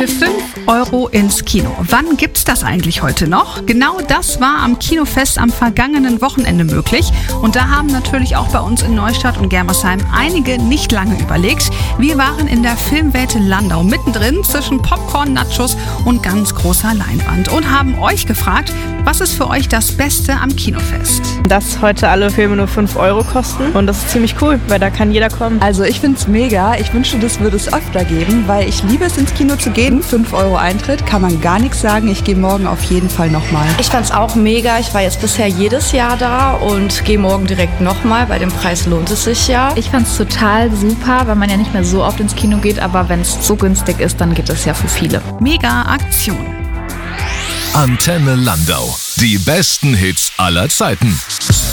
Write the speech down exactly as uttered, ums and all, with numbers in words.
Für fünf Euro ins Kino. Wann gibt's das eigentlich heute noch? Genau das war am Kinofest am vergangenen Wochenende möglich. Und da haben natürlich auch bei uns in Neustadt und Germersheim einige nicht lange überlegt. Wir waren in der Filmwelt Landau mittendrin zwischen Popcorn, Nachos und ganz großer Leinwand und haben euch gefragt, was ist für euch das Beste am Kinofest? Dass heute alle Filme nur fünf Euro kosten und das ist ziemlich cool, weil da kann jeder kommen. Also ich finde es mega. Ich wünschte, das würde es öfter geben, weil ich liebe es, ins Kino zu gehen. fünf Euro Eintritt, kann man gar nichts sagen. Ich gehe morgen auf jeden Fall nochmal. Ich fand es auch mega. Ich war jetzt bisher jedes Jahr da und gehe morgen direkt nochmal. Bei dem Preis lohnt es sich ja. Ich fand es total super, weil man ja nicht mehr so oft ins Kino geht, aber wenn es so günstig ist, dann geht es ja für viele. Mega Aktion. Antenne Landau. Die besten Hits aller Zeiten.